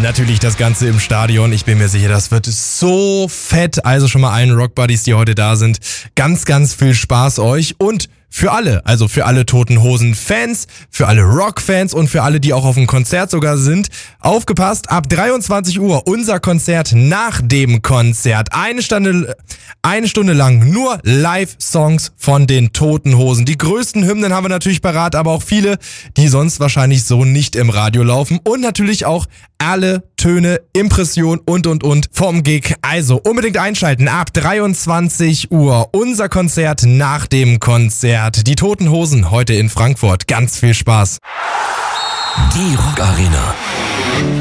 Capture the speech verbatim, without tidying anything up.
natürlich das Ganze im Stadion. Ich bin mir sicher, das wird so fett. Also schon mal allen Rockbuddies, die heute da sind, ganz, ganz viel Spaß euch. Und für alle, also für alle Toten Hosen-Fans, für alle Rock-Fans und für alle, die auch auf dem Konzert sogar sind, aufgepasst, ab dreiundzwanzig Uhr unser Konzert nach dem Konzert. Eine Stunde, eine Stunde lang nur Live-Songs von den Toten Hosen. Die größten Hymnen haben wir natürlich parat, aber auch viele, die sonst wahrscheinlich so nicht im Radio laufen. Und natürlich auch alle Töne, Impression und und und vom Gig. Also unbedingt einschalten, ab dreiundzwanzig Uhr unser Konzert nach dem Konzert. Die Toten Hosen heute in Frankfurt. Ganz viel Spaß. Die Rock Arena.